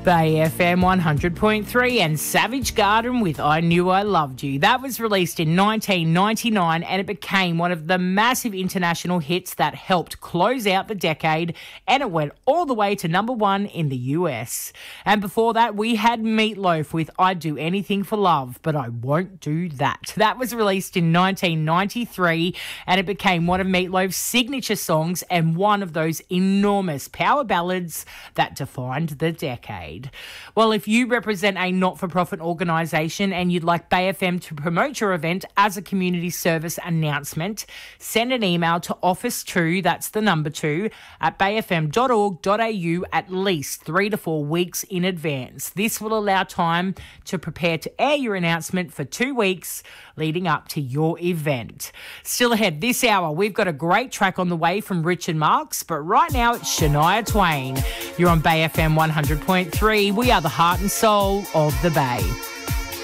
Bay FM 100.3 and Savage Garden with I Knew I Loved You. That was released in 1999 and it became one of the massive international hits that helped close out the decade, and it went all the way to number one in the US. And before that, we had Meatloaf with I'd Do Anything for Love, But I Won't Do That. That was released in 1993 and it became one of Meatloaf's signature songs and one of those enormous power ballads that defined the decade. Well, if you represent a not-for-profit organisation and you'd like Bay FM to promote your event as a community service announcement, send an email to office2, that's the number 2, at bayfm.org.au at least 3 to 4 weeks in advance. This will allow time to prepare to air your announcement for 2 weeks leading up to your event. Still ahead this hour, we've got a great track on the way from Richard Marx, but right now it's Shania Twain. You're on Bay FM 100.3. We are the heart and soul of the Bay.